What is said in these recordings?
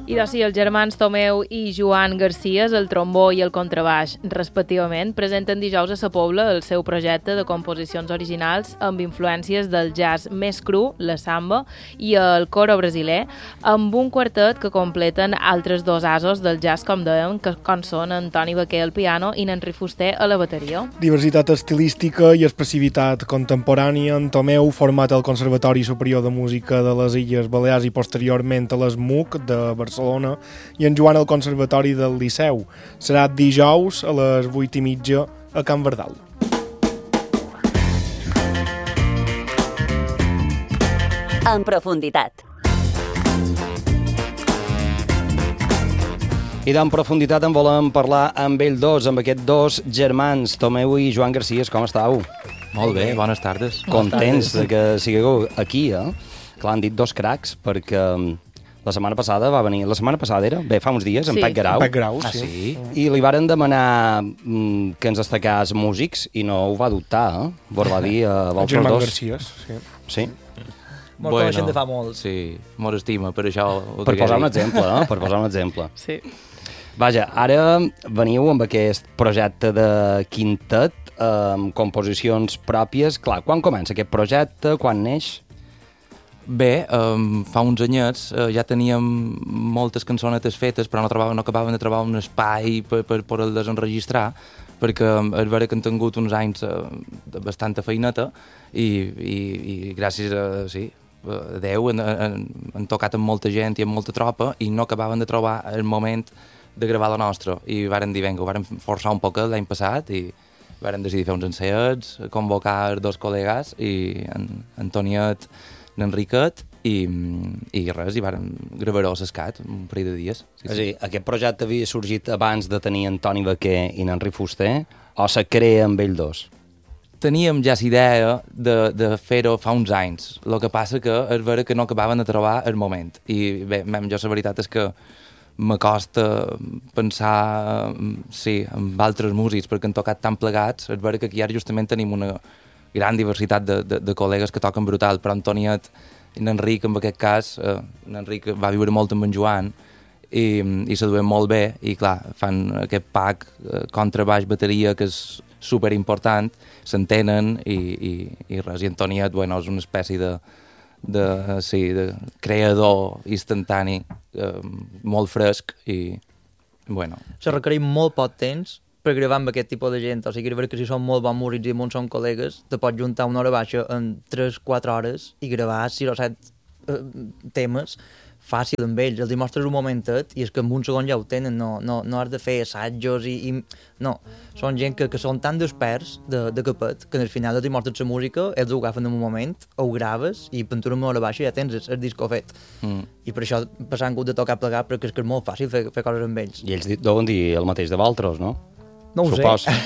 I doncs sí, els germans Tomeu i Joan García, el trombó i el contrabaix, respectivament, presenten dijous a Sa Pobla el seu projecte de composicions originals amb influències del jazz més cru, la samba, i el coro brasiler, amb un quartet que completen altres dos asos del jazz, com dèiem, com són Antoni Baquer al piano i Nanri Fuster a la bateria. Diversitat estilística i expressivitat contemporània. En Tomeu, format al Conservatori Superior de Música de les Illes Balears i posteriorment a l'ESMUC de Barcelona, i en Joan al Conservatori del Liceu. Serà dijous a les 8:30 a Can Verdal. En profunditat. I d'en profunditat en volem parlar amb ells dos, amb aquests dos germans, Tomeu i Joan García. Com estàu? Molt bé, bones tardes. Contents de que sigueu aquí, eh? Clar, han dit dos cracs, perquè la setmana passada va venir... La setmana passada era? Bé, fa uns dies, en Pep Garau. Pep Grau, Ah, sí? I li varen demanar que ens destacàs músics i no ho va dubtar, eh? Vos va dir a El vosaltres germán dos. García, sí. Sí? Molt coneixent de fa molt. Sí, molt estima, per això ho Per degué posar un dir. exemple, eh? Per posar un exemple. Sí. Vaja, ara veniu amb aquest projecte de quintet, amb composicions pròpies. Clar, quan comença aquest projecte? Quan neix? Bé, fa uns anyets ja teníem moltes cançonetes fetes, però no acabaven de trobar un espai per poder-les enregistrar, perquè és vera que han tingut uns anys de bastanta feineta i gràcies a Déu han tocat amb molta gent i amb molta tropa i no acabaven de trobar el moment de gravar la nostra. I varen dir, vinga, ho varen forçar un poc l'any passat i varen decidir fer uns ensaiets, convocar dos col·legues, i en Antoniet, l'Enriquet i res, i varen gravar-ho a l'Escat un parell de dies. És a dir, aquest projecte havia sorgit abans de tenir Antoni Baquer i Nanri Fuster o se crea amb ells dos? Teníem ja la idea de fer-ho fa uns anys. El que passa que és vera que no acabaven de trobar el moment. I bé, jo la veritat és que m'acosta pensar en altres músics, perquè han tocat tan plegats. És vera que aquí ara justament tenim una gran diversitat de col·legues que toquen brutal, però Antoniet i l'Enric, en aquest cas, l'Enric va viure molt amb en Joan i se duen molt bé, i clar, fan aquest pack contrabaix, bateria, que és superimportant, s'entenen i res, i Antoniet, bueno, és una espècie de creador instantani, molt fresc, i bueno. Se requereix molt poc temps per gravar amb aquest tipus de gent. O sigui, que si són molt bons músics i molt són col·legues, te pots juntar una hora baixa en 3-4 hores i gravar 6 o 7 temes fàcil amb ells. Els mostres un momentet i és que en un segon ja ho tenen. No has de fer assajos no. Són gent que són tan desperts de capet que al final els mostres la música, ells ho agafen en un moment, ho graves i pintura una hora baixa i ja tens el disco fet. I per això s'han hagut de tocar plegat, perquè és que és molt fàcil fer coses amb ells. I ells deuen dir el mateix de vosaltres, no? No ho Supos. sé.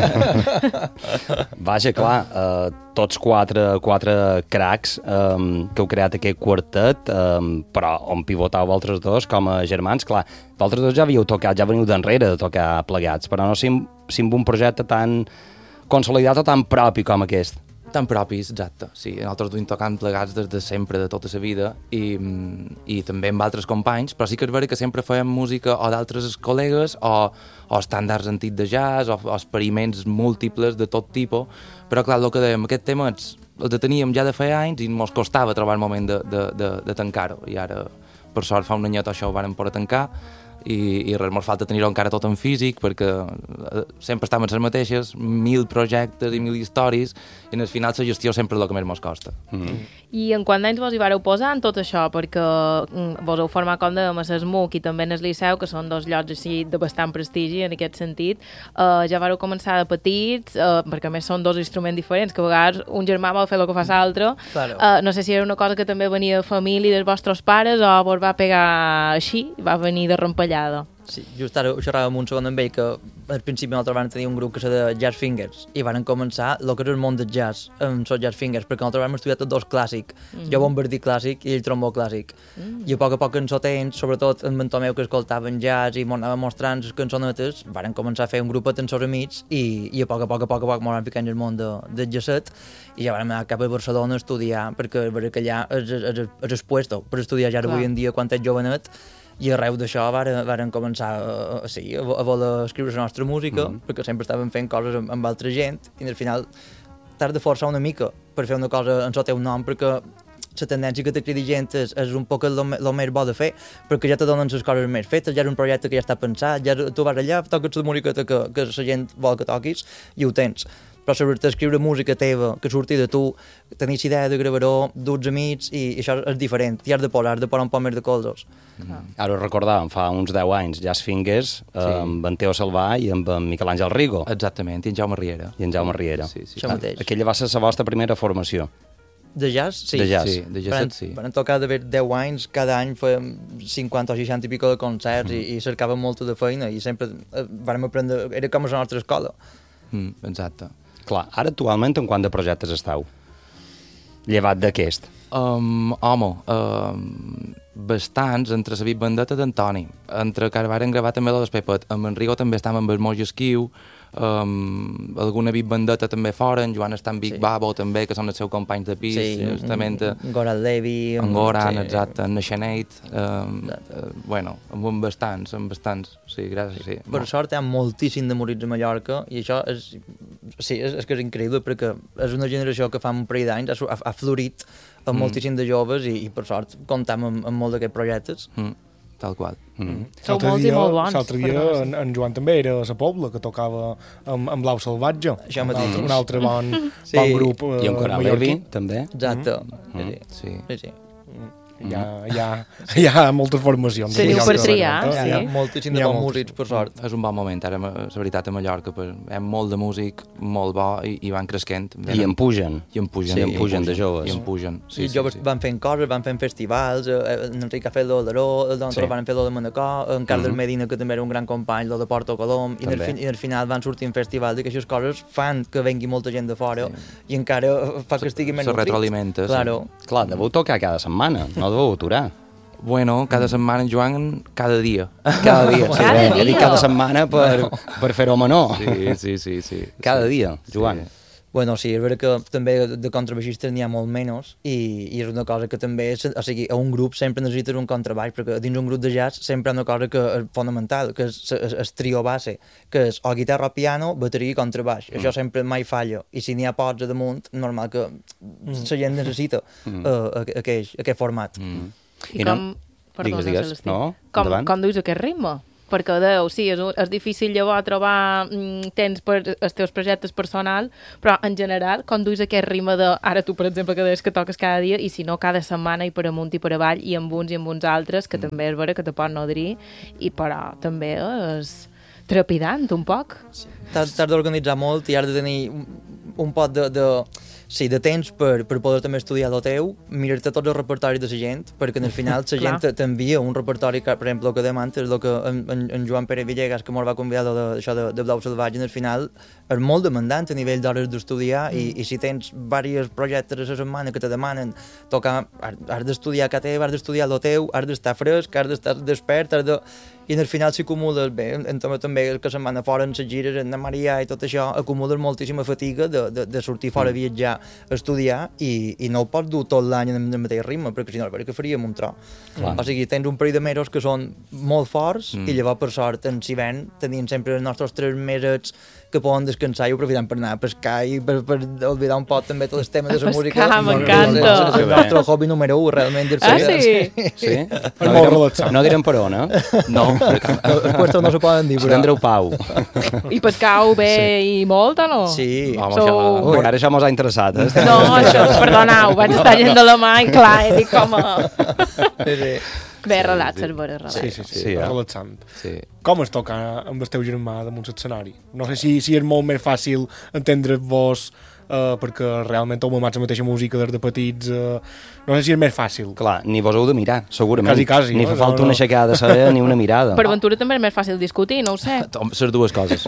Vaja, clar, tots quatre cracs que heu creat aquest quartet, però on pivotau vosaltres dos com a germans, clar, vosaltres dos ja havíeu tocat, ja veniu d'enrere de tocar plegats, però no sé si amb un projecte tan consolidat o tan propi com aquest. Tan propis, exacte. Sí, nosaltres duim tocant plegats des de sempre, de tota la vida, i també amb altres companys, però sí que és vera que sempre fèiem música o d'altres col·legues, o estàndards antics de jazz, o experiments múltiples de tot tipus, però clar, el que dèiem, aquest tema els teníem ja de feia anys i ens costava trobar el moment de tancar-ho, i ara, per sort, fa un anyet això ho vàrem poder tancar, i res, ens falta tenir-ho encara tot en físic, perquè sempre estem en les mateixes, 1000 projectes i 1000 històries, i al final la gestió sempre és el que més ens costa. I en quant d'anys vos hi vareu posar en tot això? Perquè vos heu format, com dèiem, a l'ESMUC i també en el Liceu, que són dos llocs així de bastant prestigi en aquest sentit. Ja vareu començar de petits, perquè a més són dos instruments diferents, que a vegades un germà vol fer el que fa l'altre. Claro. No sé si era una cosa que també venia de família dels vostres pares o vos va pegar així, va venir de rampellada. Sí, just ara ho xerràvem un segon amb ell, que al principi nosaltres vam tenir un grup que era de Jazz Fingers i van començar el que és el món del jazz amb els Jazz Fingers, perquè nosaltres vam estudiar tots dos clàssic, jo bombardí clàssic i ell trombó clàssic, i a poc en sotens, sobretot en Tomeu, que escoltaven jazz i anava mostrant les cançonetes, van començar a fer un grupet amb els amics i a poc ens van ficar en el món del jazzet, i ja vam anar cap a Barcelona a estudiar, perquè allà és el puesto per estudiar jazz avui en dia quan ets jovenet. I arreu d'això varen començar a voler escriure la nostra música, perquè sempre estàvem fent coses amb altra gent, i al final t'has de forçar una mica per fer una cosa en el teu nom, perquè la tendència que te cridi gent és un poc el més bo de fer, perquè ja te donen les coses més fetes, ja és un projecte que ja està pensat, ja tu vas allà, toques la música que la gent vol que toquis i ho tens. Però sobretot escriure música teva, que surti de tu, tenir idea de gravar-ho, duts amics, i això és diferent, i has de posar un poc més de colzos. Ara ho recordàvem, fa uns 10 anys, Jazz Fingers, amb en Teo Salvà i amb en Miquel Àngel Rigo. Exactament, i en Jaume Riera. Això mateix. Aquella va ser la vostra primera formació. De jazz, sí. De jazz. Sí, de jazz, sí. Van tocar d'haver 10 anys, cada any fèiem 50 o 60 i pico de concerts i cercàvem molta de feina i sempre vam aprendre, era com a la nostra escola. Exacte. Clar, ara actualment en quant de projectes esteu? Llevat d'aquest? Bastants, entre la Bit Vendetta d'Antoni, entre que varen gravar també la d'Espepet, amb en Rigo també estàvem amb el Moix Esquiu, alguna Bit Vendetta també fora, en Joan està amb Big Babo també, que són els seus companys de pis, justament en Goran Levi, en Goran, exacte, en Naixaneit, bueno, amb bastants, sí, gràcies, sí. Per sort hi ha moltíssim de morits a Mallorca i això és que és increïble perquè és una generació que fa un parell d'anys ha florit amb moltíssim de joves i per sort comptam amb molt d'aquests projectes. Tal qual. Sou molts i molt bons. L'altre dia en Joan també era a la Pobla, que tocava amb Blau Salvatge. Això mateix. Un altre bon grup I en Coral Levi, també. Exacte. Sí. Hi ha moltes formacions. Teniu per triar, Hi ha moltíssim de bons músics, per sort. És un bon moment, ara, la veritat, a Mallorca, hi ha molt de músic, molt bo, i van cresquent. I en pugen. I en pugen. Sí, en pugen de joves. I en pugen. I els joves van fent coses, van fent festivals, en Enric ha fet lo de l'Aró, el Don van fer lo de Manacor, en Carles Medina, que també era un gran company, lo de Porto Colom, i al final van sortir en festivals i aquestes coses fan que vengui molta gent de fora i encara fa que estigui més nutrit. Se retroalimenta. Clar, deveu tocar cada setmana, no deveu aturar. Bueno, cada setmana, Joan, cada dia. Cada dia, sí. He dit cada setmana per fer-ho menor. Sí. Cada dia, Joan. Bueno, sí, és veritat que també de contrabaixistes n'hi ha molt menys i és una cosa que també, o sigui, a un grup sempre necessites un contrabaix, perquè dins un grup de jazz sempre hi ha una cosa que és fonamental, que és el trio base, que és o guitarra o piano, bateria i contrabaix. Això sempre mai falla. I si n'hi ha pots a damunt, normal que la gent necessita aquest format. I com... Perdona, Celestí. Com duis aquest ritme? Perquè dèieu, sí, és difícil llavors trobar temps per els teus projectes personals, però en general, com duis aquest ritme de, ara tu, per exemple, que deies que toques cada dia, i si no, cada setmana i per amunt i per avall, i amb uns i amb uns altres, que també és vera que te pot nodrir, però també és trepidant un poc. T'has d'organitzar molt i has de tenir un pot de temps per poder també estudiar el teu, mirar-te tots els repertoris de la gent, perquè al final la gent t'envia un repertori, que, per exemple, el que demant és el que en Joan Pere Villegas, que ens va convidar d'això de Blau Salvatge, al final és molt demandant a nivell d'hores d'estudiar i si tens diversos projectes a la setmana que te demanen tocar, has d'estudiar que teva, has d'estudiar el teu, has d'estar fresc, has d'estar despert, i al final s'acumules bé, també que se'n van a fora en les gires, en Maria i tot això, acumules moltíssima fatiga de sortir fora a viatjar, a estudiar i no ho pots dur tot l'any en el mateix ritme, perquè si no, que faríem un tro. O sigui, tens un parell de mesos que són molt forts i llavors, per sort, en l'hivern tenim sempre els nostres 3 mesos que poden descansar i ho aprofitem per anar a pescar i per oblidar un poc també tot el tema de la música. Pescar, m'encanta. És el nostre hobby número 1, realment. Sí? Sí? Molt relaxat. No direm per on, eh? No. Els puestos no se poden dir, però... Tindreu pau. I pescau bé i molt, o no? Sí. Home, ara això mos ha interessat, eh? No, això, perdoneu, vaig estar gent de la mà i clar, dic com a... Bé, relax, és vera, relax. Sí, relaxant. Sí. Com es toca amb el teu germà damunt l'escenari? No sé si és molt més fàcil entendre-vos perquè realment heu mamat la mateixa música des de petits, no sé si és més fàcil. Clar, ni vos heu de mirar, segurament. Quasi, ni fa falta una aixecada de saber ni una mirada. Per Ventura també és més fàcil discutir, no ho sé. Les dues coses.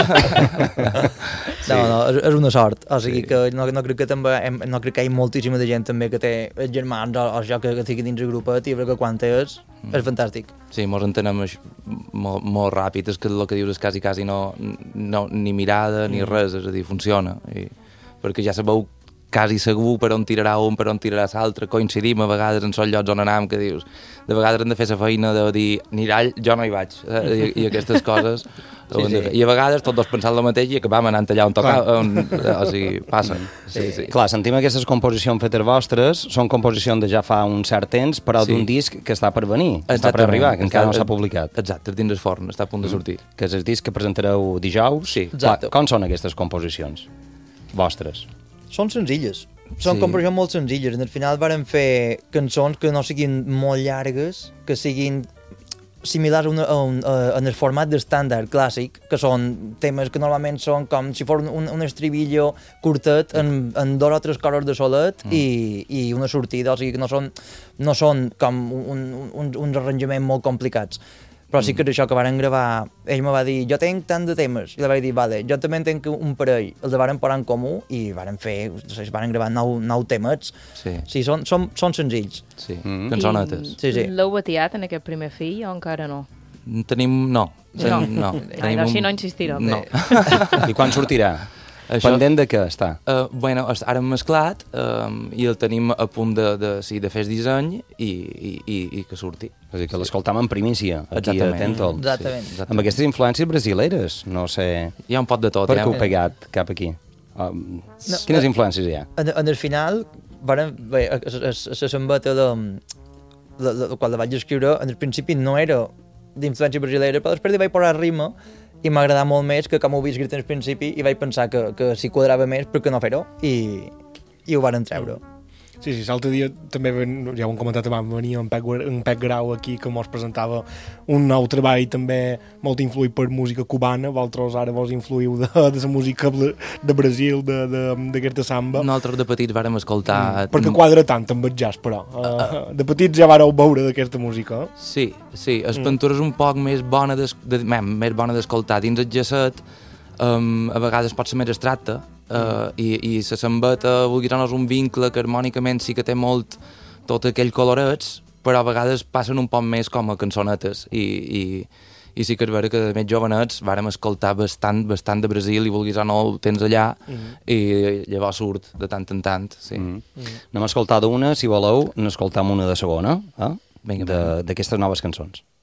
No, és una sort. O sigui que no crec que també no crec que hi ha moltíssima de gent també que té germans o això que estigui dins el grupet i perquè quan és fantàstic. Sí, mos entenem molt ràpid, és que el que dius és quasi no ni mirada ni res, és a dir, funciona. Perquè ja sabeu quasi segur per on tirarà un, per on tirarà l'altre, coincidim a vegades en els llocs on anem, que dius, de vegades hem de fer la feina de dir, anirà ell, jo no hi vaig, i aquestes coses. Sí. I a vegades tots dos pensant el mateix i acabam anant allà on tocava, o sigui, passa. Sí. Clar, sentim aquestes composicions fetes vostres, són composicions de ja fa un cert temps, però d'un disc que està per venir, està per arribar, que encara no s'ha publicat. Exacte, dins el forn, està a punt de sortir. Que és el disc que presentareu dijous. Sí, exacte. Com són aquestes composicions vostres? Són senzilles. Són composicions molt senzilles. Al final vàrem fer cançons que no siguin molt llargues, que siguin similars en el format d'estàndard clàssic, que són temes que normalment són com si fos un estribillo curtet en 2 o 3 cores de solet i una sortida, o sigui que no són com uns arranjaments molt complicats. Però sí que és això que varen gravar, ell me va dir, jo tenc tant de temes, i li vaig dir, vale, jo també en tenc un parell, els varen posar en comú i varen gravar 9 temets. Sí, són senzills. Sí, cançonetes. Sí. L'heu batiat en aquest primer fill o encara no? No. Així no insistirem. No. I quan sortirà? Això, pendent de què està? Bueno, ara hem mesclat i el tenim a punt de fer el disseny i que surti. És a dir, que l'escoltam en primícia, aquí a Tentol. Exactament. Amb aquestes influències brasileres, no sé... Hi ha un pot de tot. Per què heu pegat cap aquí? Quines influències hi ha? En el final, la sambeta quan la vaig escriure, en el principi no era d'influència brasilera, però després li vaig posar rima i m'ha agradat molt més que com ho havia escrit al principi i vaig pensar que si quadrava més, per què no fer-ho? I ho van treure. Sí, l'altre dia també, ja ho hem comentat abans, venia en Pep Grau aquí que mos presentava un nou treball també molt influït per música cubana, vosaltres ara vos influïu de la música de Brasil, d'aquesta samba. Nosaltres de petits vàrem escoltar... Perquè quadra tant amb el jazz, però. De petits ja vàreu veure d'aquesta música. Sí, el Pentura és un poc més bona d'escoltar. Dins el jazzet a vegades pot ser més abstracte, i la sambeta, vulguis o no, és un vincle que harmònicament sí que té molt tot aquell colorets, però a vegades passen un poc més com a cançonetes i sí que és vera que de més jovenets vàrem escoltar bastant de Brasil i vulguis o no ho tens allà i llavors surt de tant en tant. Sí. N'hem escoltat una, si voleu, n'escoltam una de segona, d'aquestes noves cançons.